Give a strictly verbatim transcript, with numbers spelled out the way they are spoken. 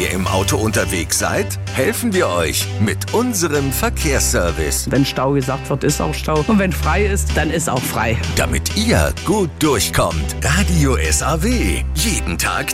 ihr im Auto unterwegs seid, helfen wir euch mit unserem Verkehrsservice. Wenn Stau gesagt wird, ist auch Stau. Und wenn frei ist, dann ist auch frei. Damit ihr gut durchkommt. Radio S A W. Jeden Tag